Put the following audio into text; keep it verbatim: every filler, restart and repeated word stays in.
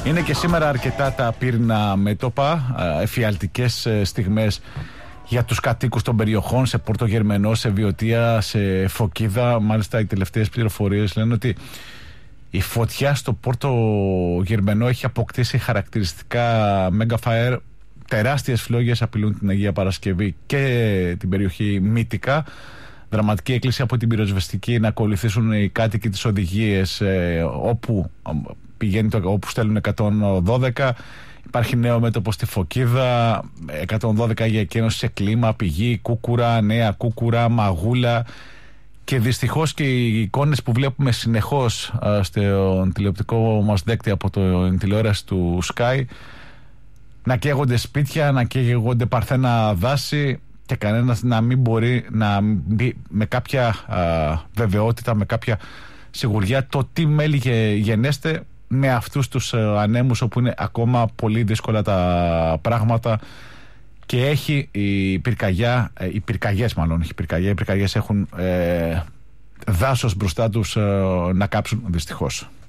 Είναι και σήμερα αρκετά τα πύρνα μέτωπα, εφιαλτικές στιγμές για τους κατοίκους των περιοχών, σε Πόρτο Γερμενό, σε Βιωτία, σε Φωκίδα. Μάλιστα οι τελευταίες πληροφορίες λένε ότι η φωτιά στο Πόρτο Γερμενό έχει αποκτήσει χαρακτηριστικά Megafire. Τεράστιες φλόγες απειλούν την Αγία Παρασκευή και την περιοχή Μύτικα. Δραματική έκκληση από την πυροσβεστική να ακολουθήσουν οι κάτοικοι τις οδηγίες ε, όπου, πηγαίνει το, όπου στέλνουν εκατόν δώδεκα. Υπάρχει νέο μέτωπο στη Φωκίδα, εκατόν δώδεκα για εκένωση σε κλίμα, πηγή, Κούκουρα, Νέα Κούκουρα, Μαγούλα. Και δυστυχώς και οι εικόνες που βλέπουμε συνεχώς ε, στο τηλεοπτικό μας δέκτη από το τηλεόραση του Sky, να καίγονται σπίτια, να καίγονται παρθένα δάση και κανένας να μην μπορεί να μπει με κάποια α, βεβαιότητα, με κάποια σιγουριά το τι μέλη γενέστε με αυτούς τους α, ανέμους, όπου είναι ακόμα πολύ δύσκολα τα πράγματα και έχει η πυρκαγιά, οι πυρκαγιές μάλλον, όχι πυρκαγιά, οι πυρκαγιές έχουν ε, δάσος μπροστά τους ε, να κάψουν δυστυχώς.